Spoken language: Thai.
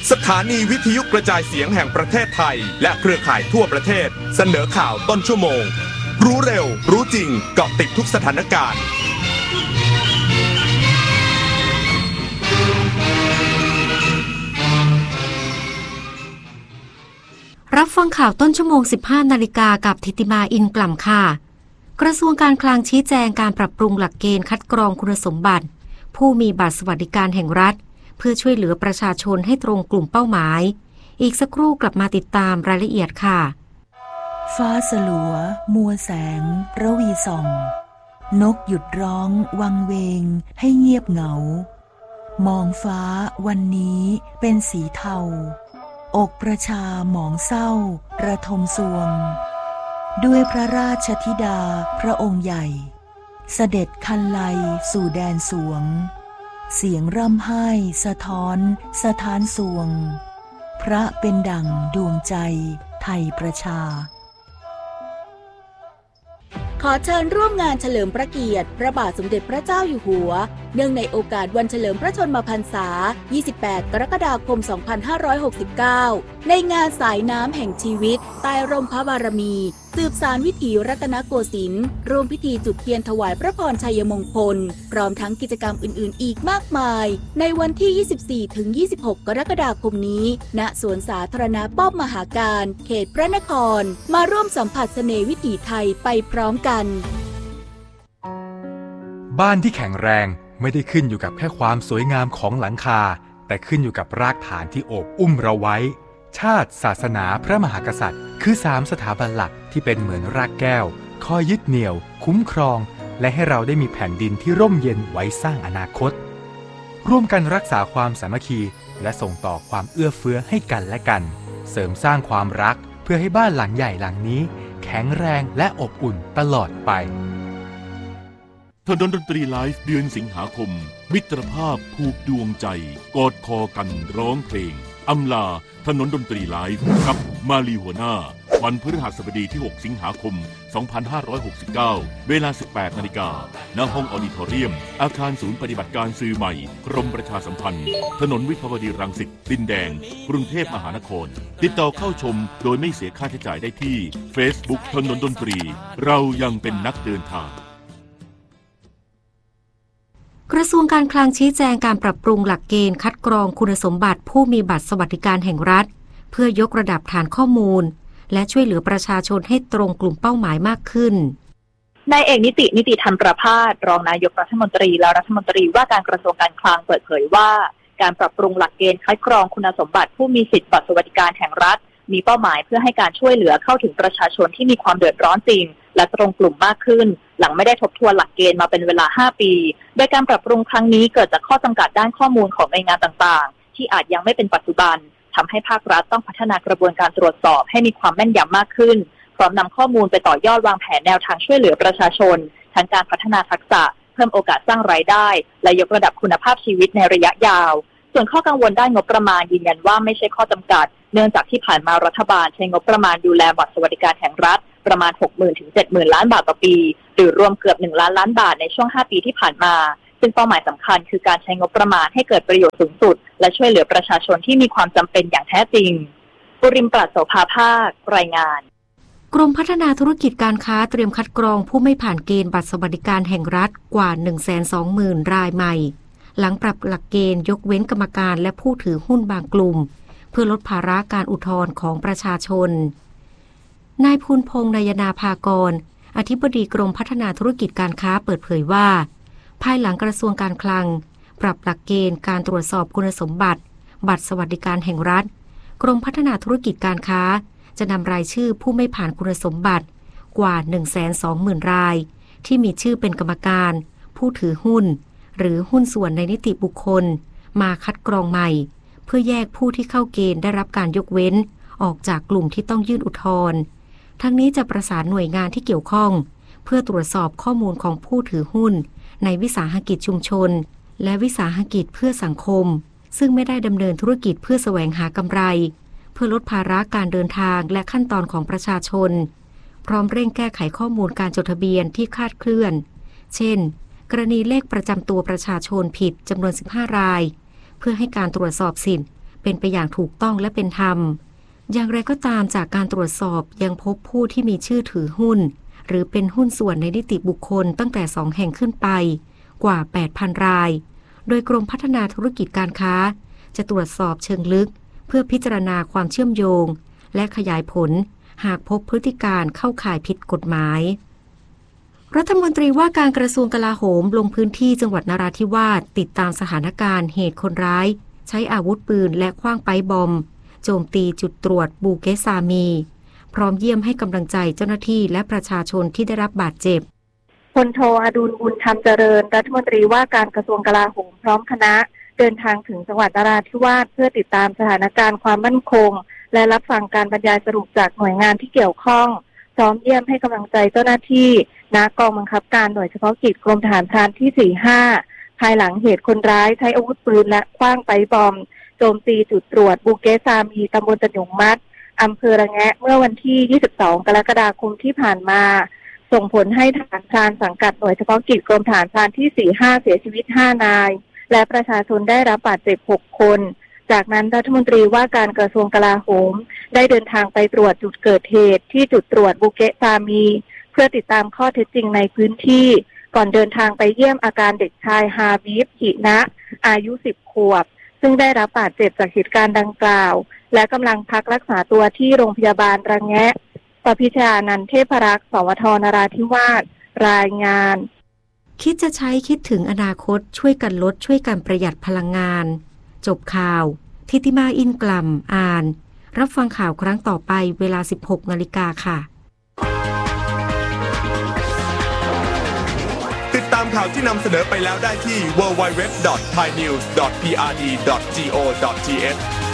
สถานีวิทยุกระจายเสียงแห่งประเทศไทยและเครือข่ายทั่วประเทศเสนอข่าวต้นชั่วโมงรู้เร็วรู้จริงเกาะติดทุกสถานการณ์รับฟังข่าวต้นชั่วโมง 15 นาฬิกากับธิติมาอินกล่ำค่ะกระทรวงการคลังชี้แจงการปรับปรุงหลักเกณฑ์คัดกรองคุณสมบัติผู้มีบัตรสวัสดิการแห่งรัฐเพื่อช่วยเหลือประชาชนให้ตรงกลุ่มเป้าหมายอีกสักครู่กลับมาติดตามรายละเอียดค่ะฟ้าสลัวมัวแสงระวีส่องนกหยุดร้องวังเวงให้เงียบเหงามองฟ้าวันนี้เป็นสีเทาอกประชาหมองเศร้าระทมสวงด้วยพระราชธิดาพระองค์ใหญ่เสด็จคันไลสู่แดนสวงเสียงร่ำไห้สะท้อนสถานสวงพระเป็นดั่งดวงใจไทยประชาขอเชิญร่วมงานเฉลิมพระเกียรติพระบาทสมเด็จพระเจ้าอยู่หัวเนื่องในโอกาสวันเฉลิมพระชนมพรรษา 28 กรกฎาคม 2569 ในงานสายน้ำแห่งชีวิตใต้ร่มพระบารมีสืบสานวิถีรัตนโกสินทร์ร่วมพิธีจุดเทียนถวายพระพรชัยมงคลพร้อมทั้งกิจกรรมอื่นๆอีกมากมายในวันที่ 24-26 กรกฎาคมนี้ณสวนสาธารณะป้อมมหาการเขตพระนครมาร่วมสัมผัสเสน่ห์วิถีไทยไปพร้อมกันบ้านที่แข็งแรงไม่ได้ขึ้นอยู่กับแค่ความสวยงามของหลังคาแต่ขึ้นอยู่กับรากฐานที่โอบอุ้มเราไว้ชาติศาสนาพระมหากษัตริย์คือ3สถาบันหลักที่เป็นเหมือนรากแก้วคอยยึดเหนี่ยวคุ้มครองและให้เราได้มีแผ่นดินที่ร่มเย็นไว้สร้างอนาคตร่วมกันรักษาความสามัคคีและส่งต่อความเอื้อเฟื้อให้กันและกันเสริมสร้างความรักเพื่อให้บ้านหลังใหญ่หลังนี้แข็งแรงและอบอุ่นตลอดไปถนนดนตรีไลฟ์เดือนสิงหาคมมิตรภาพผูกดวงใจกอดคอกันร้องเพลงอำลาถนนดนตรีไลฟ์กับมาลีหัวหน้าวันพฤหัสบดีที่ 6 สิงหาคม 2569 เวลา 18 นาฬิกาณห้องออดิทอเรียมอาคารศูนย์ปฏิบัติการสื่อใหม่กรมประชาสัมพันธ์ถนนวิภาวดีรังสิตดินแดงกรุงเทพมหานครติดต่อเข้าชมโดยไม่เสียค่าใช้จ่ายได้ที่ Facebook ถนนดนตรีเรายังเป็นนักเดินทางกระทรวงการคลังชี้แจงการปรับปรุงหลักเกณฑ์คัดกรองคุณสมบัติผู้มีบัตรสวัสดิการแห่งรัฐเพื่อยกระดับฐานข้อมูลและช่วยเหลือประชาชนให้ตรงกลุ่มเป้าหมายมากขึ้นนายเอกนิติธรรมประภาสรองนายกรัฐมนตรีและรัฐมนตรีว่าการกระทรวงการคลังเปิดเผยว่าการปรับปรุงหลักเกณฑ์คัดกรองคุณสมบัติผู้มีสิทธิบัตรสวัสดิการแห่งรัฐมีเป้าหมายเพื่อให้การช่วยเหลือเข้าถึงประชาชนที่มีความเดือดร้อนจริงและตรงกลุ่มมากขึ้นหลังไม่ได้ทบทวนหลักเกณฑ์มาเป็นเวลา5 ปีโดยการปรับปรุงครั้งนี้เกิดจากข้อจำกัดด้านข้อมูลของหน่วยงานต่างๆที่อาจยังไม่เป็นปัจจุบันทำให้ภาครัฐต้องพัฒนากระบวนการตรวจสอบให้มีความแม่นยำมากขึ้นพร้อมนำข้อมูลไปต่อยอดวางแผนแนวทางช่วยเหลือประชาชนทั้งการพัฒนาทักษะเพิ่มโอกาสสร้างรายได้และยกระดับคุณภาพชีวิตในระยะยาวส่วนข้อกังวลด้านงบประมาณยืนยันว่าไม่ใช่ข้อจำกัดเนื่องจากที่ผ่านมารัฐบาลใช้งบประมาณดูแลบัตรสวัสดิการแห่งรัฐประมาณ 60,000 ถึง 70,000 ล้านบาทต่อปีหรือรวมเกือบ1 ล้านล้านบาทในช่วง5 ปีที่ผ่านมาซึ่งเป้าหมายสำคัญคือการใช้งบประมาณให้เกิดประโยชน์สูงสุดและช่วยเหลือประชาชนที่มีความจำเป็นอย่างแท้จริงปุริมปราศโสภาภาครายงานกรมพัฒนาธุรกิจการค้าเตรียมคัดกรองผู้ไม่ผ่านเกณฑ์บัตรสวัสดิการแห่งรัฐกว่า 120,000 รายใหม่หลังปรับหลักเกณฑ์ยกเว้นกรรมการและผู้ถือหุ้นบางกลุ่มเพื่อลดภาระการอุทธรณ์ของประชาชนนายภูลพงษ์นายนาภากรอธิบดีกรมพัฒนาธุรกิจการค้าเปิดเผยว่าภายหลังกระทรวงการคลังปรับหลักเกณฑ์การตรวจสอบคุณสมบัติบัตรสวัสดิการแห่งรัฐกรมพัฒนาธุรกิจการค้าจะนำรายชื่อผู้ไม่ผ่านคุณสมบัติกว่า 120,000 รายที่มีชื่อเป็นกรรมการผู้ถือหุ้นหรือหุ้นส่วนในนิติบุคคลมาคัดกรองใหม่เพื่อแยกผู้ที่เข้าเกณฑ์ได้รับการยกเว้นออกจากกลุ่มที่ต้องยื่นอุทธรณ์ทั้งนี้จะประสานหน่วยงานที่เกี่ยวข้องเพื่อตรวจสอบข้อมูลของผู้ถือหุ้นในวิสาหกิจชุมชนและวิสาหกิจเพื่อสังคมซึ่งไม่ได้ดำเนินธุรกิจเพื่อแสวงหากำไรเพื่อลดภาระการเดินทางและขั้นตอนของประชาชนพร้อมเร่งแก้ไขข้อมูลการจดทะเบียนที่คลาดเคลื่อนเช่นกรณีเลขประจำตัวประชาชนผิดจำนวน15 รายเพื่อให้การตรวจสอบสิทธิ์เป็นไปอย่างถูกต้องและเป็นธรรมอย่างไรก็ตามจากการตรวจสอบยังพบผู้ที่มีชื่อถือหุ้นหรือเป็นหุ้นส่วนในนิติบุคคลตั้งแต่2 แห่งขึ้นไปกว่า 8,000 รายโดยกรมพัฒนาธุรกิจการค้าจะตรวจสอบเชิงลึกเพื่อพิจารณาความเชื่อมโยงและขยายผลหากพบพฤติการเข้าข่ายผิดกฎหมายรัฐมนตรีว่าการกระทรวงกลาโหมลงพื้นที่จังหวัดนราธิวาสติดตามสถานการณ์เหตุคนร้ายใช้อาวุธปืนและขว้างไปบอมโจมตีจุดตรวจบูเกซามีพร้อมเยี่ยมให้กำลังใจเจ้าหน้าที่และประชาชนที่ได้รับบาดเจ็บพลโทอดุลบุญธรรมเจริญรัฐมนตรีว่าการกระทรวงกลาโหมพร้อมคณะเดินทางถึงจังหวัดนราธิวาสเพื่อติดตามสถานการณ์ความมั่นคงและรับฟังการบรรยายสรุปจากหน่วยงานที่เกี่ยวข้องพร้อมเยี่ยมให้กำลังใจเจ้าหน้าที่ณกองบังคับการหน่วยเฉพาะกิจกรมทหารพรานที่ 45ภายหลังเหตุคนร้ายใช้อาวุธปืนและขว้างไปบอมโจมตีจุดตรวจบูเกซามีตำบลตะหยงมัดอำเภอระแงะเมื่อวันที่ 22 กรกฎาคมที่ผ่านมาส่งผลให้ทหารพรานสังกัดหน่วยเฉพาะกิจกรมทหารพรานที่ 45 เสียชีวิต 5 นายและประชาชนได้รับบาดเจ็บ 6 คนจากนั้นรัฐมนตรีว่าการกระทรวงกลาโหมได้เดินทางไปตรวจจุดเกิดเหตุที่จุดตรวจบูเกซามีเพื่อติดตามข้อเท็จจริงในพื้นที่ก่อนเดินทางไปเยี่ยมอาการเด็กชายฮาบีบหินะอายุ 10 ขวบซึ่งได้รับบาดเจ็บจากเหตุการณ์ดังกล่าวและกำลังพักรักษาตัวที่โรงพยาบาลระแงะปพิชานันท์เทพรักษ์สวทนราธิวาสรายงานคิดจะใช้คิดถึงอนาคตช่วยกันลดช่วยกันประหยัดพลังงานจบข่าวทิติมาอินกล่ำอ่านรับฟังข่าวครั้งต่อไปเวลา 16 นาฬิกาค่ะติดตามข่าวที่นำเสนอไปแล้วได้ที่ www.thainews.prd.go.th